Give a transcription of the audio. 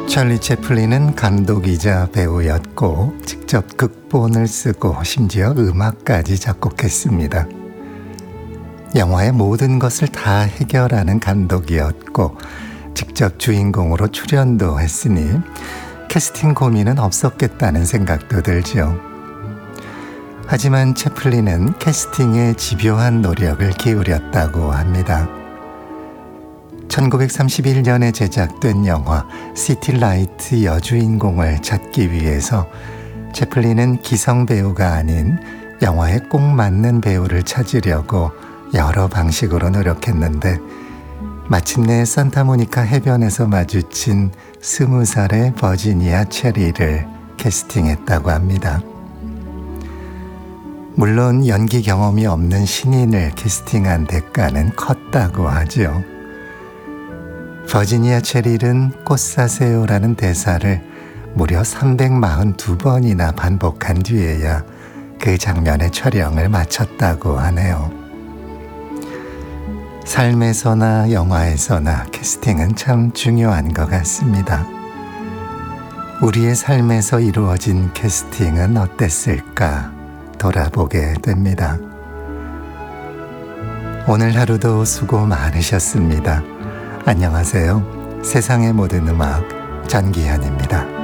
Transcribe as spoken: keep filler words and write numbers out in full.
찰리 채플린은 감독이자 배우였고 직접 극본을 쓰고 심지어 음악까지 작곡했습니다. 영화의 모든 것을 다 해결하는 감독이었고 직접 주인공으로 출연도 했으니 캐스팅 고민은 없었겠다는 생각도 들죠. 하지만 채플린은 캐스팅에 집요한 노력을 기울였다고 합니다. 천구백삼십일 년에 제작된 영화 시티라이트 여주인공을 찾기 위해서 채플린은 기성 배우가 아닌 영화에 꼭 맞는 배우를 찾으려고 여러 방식으로 노력했는데 마침내 산타모니카 해변에서 마주친 스무 살의 버지니아 체리를 캐스팅했다고 합니다. 물론 연기 경험이 없는 신인을 캐스팅한 대가는 컸다고 하죠. 버지니아 체릴은 꽃 사세요라는 대사를 무려 삼백사십이 번이나 반복한 뒤에야 그 장면의 촬영을 마쳤다고 하네요. 삶에서나 영화에서나 캐스팅은 참 중요한 것 같습니다. 우리의 삶에서 이루어진 캐스팅은 어땠을까 돌아보게 됩니다. 오늘 하루도 수고 많으셨습니다. 안녕하세요. 세상의 모든 음악 전기현입니다.